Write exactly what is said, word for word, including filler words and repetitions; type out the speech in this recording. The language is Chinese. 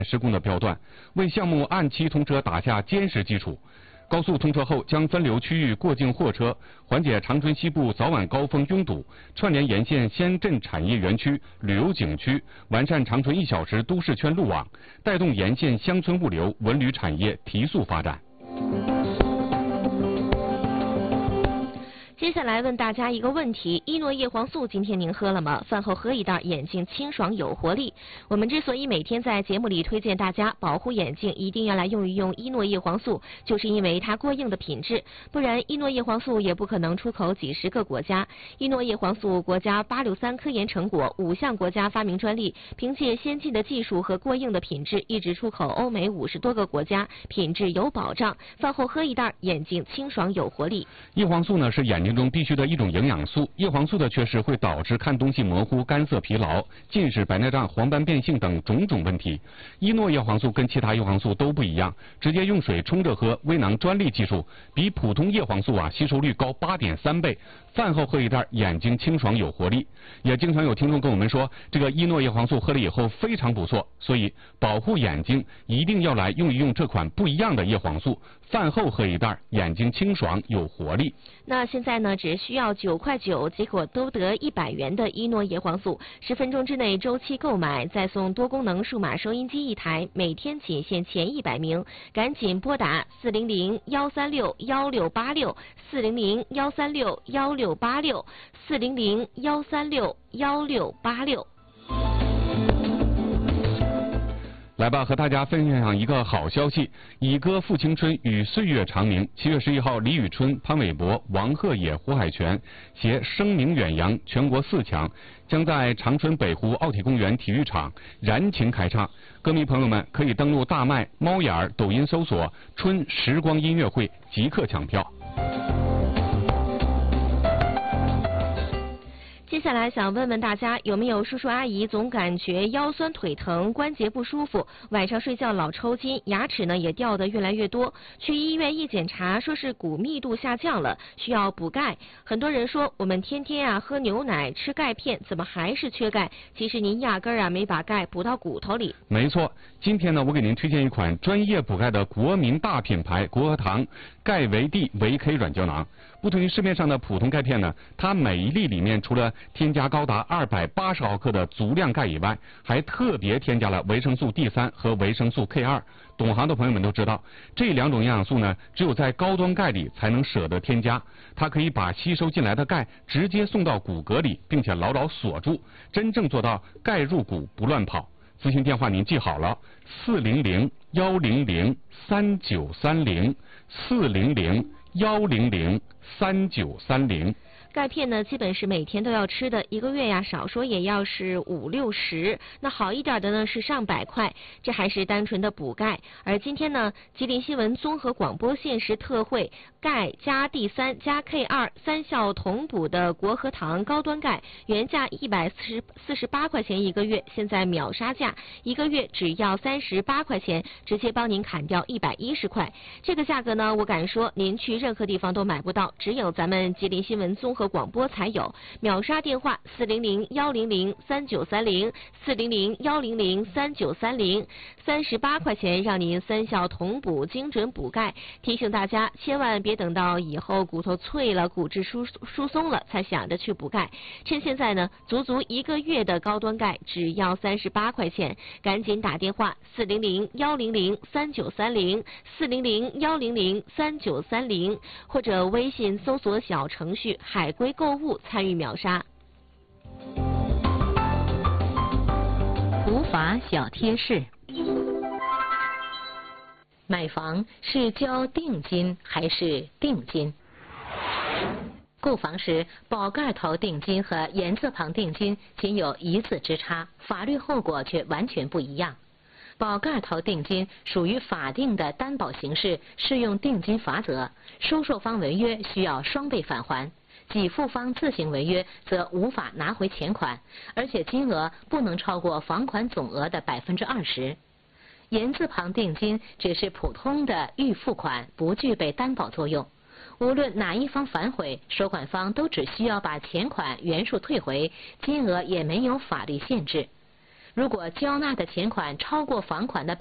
施工的标段，为项目按期通车打下坚实基础。高速通车后将分流区域过境货车，缓解长春西部早晚高峰拥堵，串联沿线乡镇产业园区、旅游景区，完善长春一小时都市圈路网，带动沿线乡村物流、文旅产业提速发展。 接下来问大家一个问题：一诺叶黄素今天您喝了吗？饭后喝一袋，眼睛清爽有活力。我们之所以每天在节目里推荐大家保护眼睛，一定要来用一用一诺叶黄素，就是因为它过硬的品质，不然一诺叶黄素也不可能出口几十个国家。一诺叶黄素国家八六三科研成果，五项国家发明专利，凭借先进的技术和过硬的品质，一直出口欧美五十多个国家，品质有保障。饭后喝一袋，眼睛清爽有活力。 叶黄素呢是眼睛中必须的一种营养素，叶黄素的缺失会导致看东西模糊、干涩、疲劳、近视、白内障、黄斑变性等种种问题。一诺叶黄素跟其他叶黄素都不一样，直接用水冲着喝，微囊专利技术，比普通叶黄素啊吸收率高 八点三倍。饭后喝一袋，眼睛清爽有活力。也经常有听众跟我们说，这个一诺叶黄素喝了以后非常不错，所以保护眼睛一定要来用一用这款不一样的叶黄素。饭后喝一袋，眼睛清爽有活力。 那现在呢，只需要九块九即可都得一百元的一诺叶黄素，十分钟之内周期购买，再送多功能数码收音机一台，每天仅限前一百名，赶紧拨打四零零幺三六幺六八六四零零幺三六幺六八六四零零幺三六幺六八六。 来吧，和大家分享一个好消息：以歌复青春，与岁月长明。七月十一号，李宇春、潘玮柏、王鹤野、胡海泉携声名远扬全国四强，将在长春北湖奥体公园体育场燃情开唱。歌迷朋友们可以登录大麦、猫眼儿、抖音搜索“春时光音乐会”，即刻抢票。 接下来想问问大家，有没有叔叔阿姨总感觉腰酸腿疼、关节不舒服，晚上睡觉老抽筋，牙齿呢也掉得越来越多，去医院一检查，说是骨密度下降了，需要补钙。很多人说我们天天啊喝牛奶、吃钙片，怎么还是缺钙？其实您压根儿啊没把钙补到骨头里。 没错，今天呢，我给您推荐一款专业补钙的国民大品牌国和堂钙维 D 维 K 软胶囊。不同于市面上的普通钙片呢，它每一粒里面除了添加高达二百八十毫克的足量钙以外，还特别添加了维生素 D 三 和维生素 K 二。懂行的朋友们都知道，这两种营养素呢，只有在高端钙里才能舍得添加。它可以把吸收进来的钙直接送到骨骼里，并且牢牢锁住，真正做到钙入骨不乱跑。咨询电话您记好了：四零零幺零零三九三零四零零幺零零三九三零。 钙片呢，基本是每天都要吃的，一个月呀，少说也要是五六十，那好一点的呢是上百块，这还是单纯的补钙。而今天呢，吉林新闻综合广播限时特惠，钙加 D 三 加 K 二三效同补的国和堂高端钙，原价一百四十八块钱一个月，现在秒杀价，一个月只要三十八块钱，直接帮您砍掉一百一十块。这个价格呢，我敢说您去任何地方都买不到，只有咱们吉林新闻综合和广播才有。秒杀电话四零零幺零零三九三零四零零幺零零三九三零，三十八块钱让您三效同补，精准补钙。提醒大家千万别等到以后骨头脆了、骨质疏疏松了才想着去补钙，趁现在呢，足足一个月的高端钙只要三十八块钱，赶紧打电话四零零幺零零三九三零四零零幺零零三九三零，或者微信搜索小程序海龟购物参与秒杀。 普法小贴士：买房是交定金还是定金？购房时，宝盖头定金和言字旁定金仅有一字之差，法律后果却完全不一样。宝盖头定金属于法定的担保形式，适用定金法则，收受方违约需要双倍返还。给付方自行违约则无法拿回钱款，而且金额不能超过房款总额的百分之二十。言字旁定金只是普通的预付款，不具备担保作用。无论哪一方反悔，收款方都只需要把钱款原数退回，金额也没有法律限制。 如果交纳的钱款超过房款的